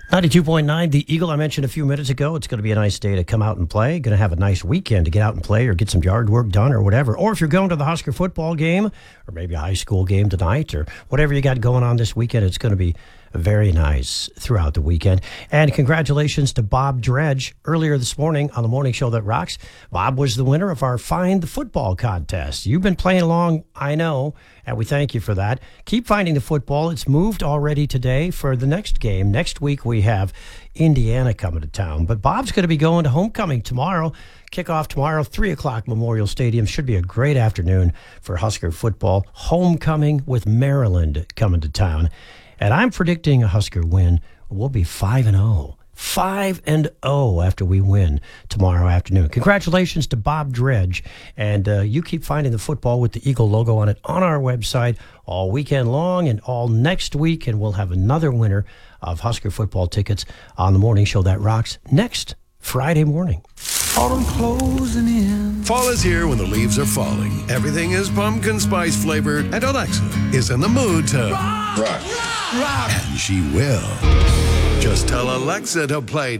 92.9, the Eagle I mentioned a few minutes ago. It's going to be a nice day to come out and play. Going to have a nice weekend to get out and play or get some yard work done or whatever. Or if you're going to the Husker football game or maybe a high school game tonight or whatever you got going on this weekend, it's going to be very nice throughout the weekend. And congratulations to Bob Dredge earlier this morning on the Morning Show That Rocks. Bob was the winner of our Find the Football contest. You've been playing along, I know, and we thank you for that. Keep finding the football. It's moved already today for the next game. Next week we have Indiana coming to town. But Bob's going to be going to homecoming tomorrow. Kickoff tomorrow, 3 o'clock, Memorial Stadium. Should be a great afternoon for Husker football. Homecoming with Maryland coming to town. And I'm predicting a Husker win. We'll be 5-0. 5-0 after we win tomorrow afternoon. Congratulations to Bob Dredge. And you keep finding the football with the Eagle logo on it on our website all weekend long and all next week. And we'll have another winner of Husker football tickets on the Morning Show That Rocks next Friday morning. Autumn closing in. Fall is here when the leaves are falling. Everything is pumpkin spice flavored, and Alexa is in the mood to rock. And she will. Just tell Alexa to play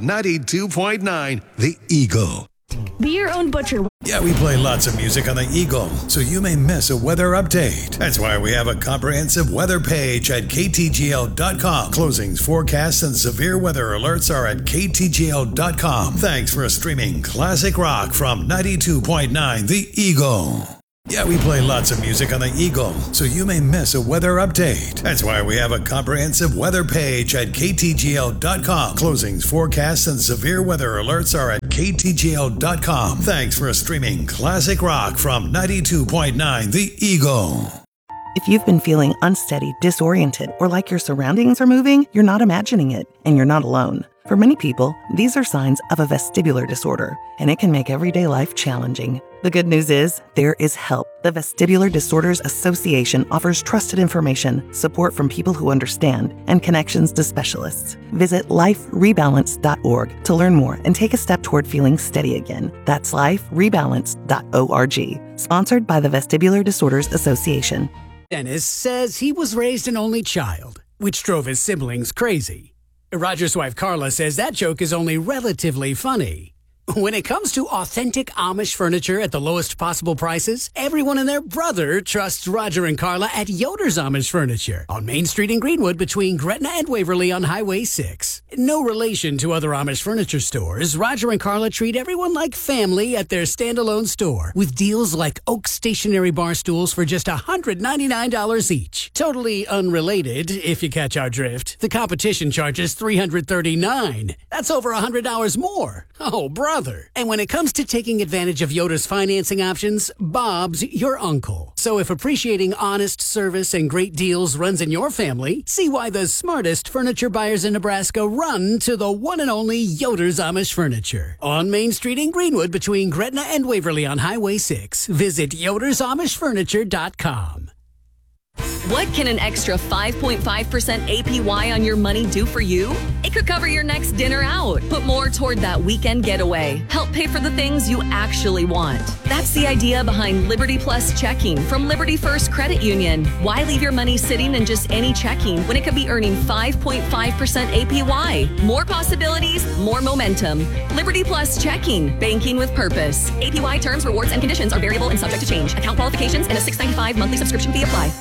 92.9 The Eagle. Be your own butcher. Yeah, we play lots of music on the Eagle, so you may miss a weather update. That's why we have a comprehensive weather page at ktgl.com. Closings, forecasts, and severe weather alerts are at ktgl.com. Thanks for streaming classic rock from 92.9 The Eagle. Yeah, we play lots of music on the Eagle, so you may miss a weather update. That's why we have a comprehensive weather page at ktgl.com. Closings, forecasts, and severe weather alerts are at ktgl.com. Thanks for streaming classic rock from 92.9 The Eagle. If you've been feeling unsteady, disoriented, or like your surroundings are moving, you're not imagining it, and you're not alone. For many people, these are signs of a vestibular disorder, and it can make everyday life challenging. The good news is, there is help. The Vestibular Disorders Association offers trusted information, support from people who understand, and connections to specialists. Visit liferebalance.org to learn more and take a step toward feeling steady again. That's liferebalance.org. Sponsored by the Vestibular Disorders Association. Dennis says he was raised an only child, which drove his siblings crazy. Roger's wife Carla says that joke is only relatively funny. When it comes to authentic Amish furniture at the lowest possible prices, everyone and their brother trusts Roger and Carla at Yoder's Amish Furniture on Main Street in Greenwood between Gretna and Waverly on Highway 6. No relation to other Amish furniture stores, Roger and Carla treat everyone like family at their standalone store with deals like oak stationary bar stools for just $199 each. Totally unrelated, if you catch our drift. The competition charges $339. That's over $100 more. Oh, brother. And when it comes to taking advantage of Yoda's financing options, Bob's your uncle. So if appreciating honest service and great deals runs in your family, see why the smartest furniture buyers in Nebraska run to the one and only Yoder's Amish Furniture. On Main Street in Greenwood between Gretna and Waverly on Highway 6. Visit yodersamishfurniture.com. What can an extra 5.5% APY on your money do for you? It could cover your next dinner out, put more toward that weekend getaway, help pay for the things you actually want. That's the idea behind Liberty Plus Checking from Liberty First Credit Union. Why leave your money sitting in just any checking when it could be earning 5.5% APY? More possibilities, more momentum. Liberty Plus Checking, banking with purpose. APY terms, rewards, and conditions are variable and subject to change. Account qualifications and a $6.95 monthly subscription fee apply.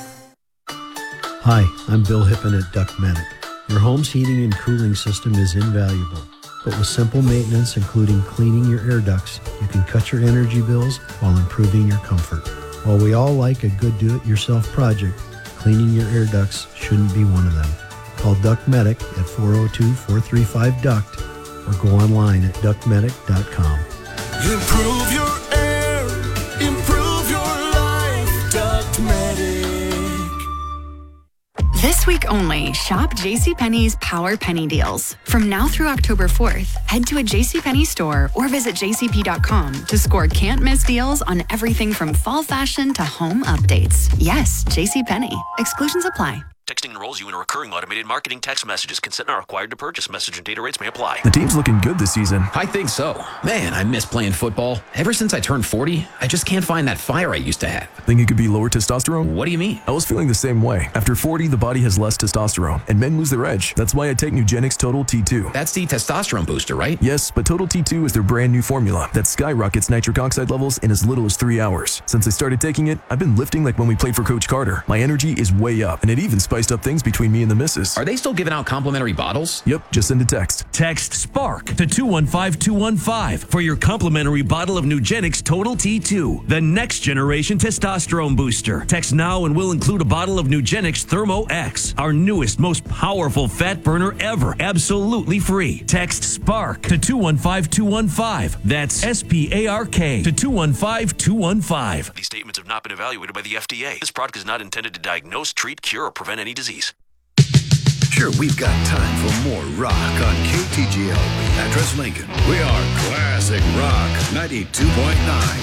Hi, I'm Bill Hippen at Duct Medic. Your home's heating and cooling system is invaluable, but with simple maintenance, including cleaning your air ducts, you can cut your energy bills while improving your comfort. While we all like a good do-it-yourself project, cleaning your air ducts shouldn't be one of them. Call Duct Medic at 402-435-DUCT or go online at ductmedic.com. Improve your air, improve your life, Duct Medic. This week only, shop JCPenney's Power Penny Deals. From now through October 4th, head to a JCPenney store or visit jcp.com to score can't-miss deals on everything from fall fashion to home updates. Yes, JCPenney. Exclusions apply. Texting enrolls you in a recurring automated marketing text messages. Consent not required to purchase. Message and data rates may apply. The team's looking good this season. I think so. Man, I miss playing football. Ever since I turned 40, I just can't find that fire I used to have. Think it could be lower testosterone? What do you mean? I was feeling the same way. After 40, the body has less testosterone, and men lose their edge. That's why I take Nugenix Total T2. That's the testosterone booster, right? Yes, but Total T2 is their brand new formula that skyrockets nitric oxide levels in as little as 3 hours. Since I started taking it, I've been lifting like when we played for Coach Carter. My energy is way up, and it even spiced up things between me and the missus. Are they still giving out complimentary bottles? Yep, just send a text. Text SPARK to 215-215 for your complimentary bottle of Nugenix Total T2, the next generation testosterone booster. Text now and we'll include a bottle of Nugenix Thermo X, our newest, most powerful fat burner ever, absolutely free. Text SPARK to 215-215. That's SPARK to 215-215. These statements have not been evaluated by the FDA. This product is not intended to diagnose, treat, cure, or prevent any disease. Sure, we've got time for more rock on KTGL. Address Lincoln. We are Classic Rock 92.9.